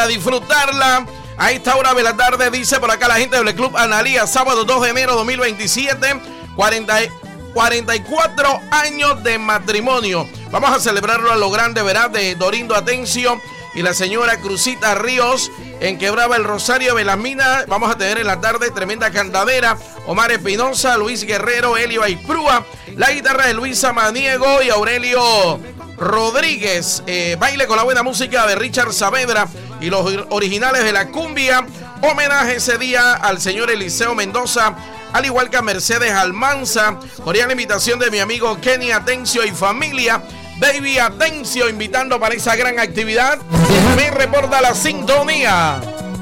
disfrutarla. A esta hora de la tarde, dice por acá la gente del Club Analía, sábado 2 de enero 2027, 44 años de matrimonio. Vamos a celebrarlo a lo grande, ¿verdad? De Dorindo Atencio y la señora Cruzita Ríos en Quebrada el Rosario de las Minas. Vamos a tener en la tarde tremenda cantadera. Omar Espinosa, Luis Guerrero, Elio Aiprúa, la guitarra de Luisa Maniego y Aurelio Rodríguez. Baile con la buena música de Richard Saavedra y los originales de la cumbia. Homenaje ese día al señor Eliseo Mendoza, al igual que a Mercedes Almanza. Cordial invitación de mi amigo Kenny Atencio y familia. Baby Atencio invitando para esa gran actividad. Me reporta la sintonía.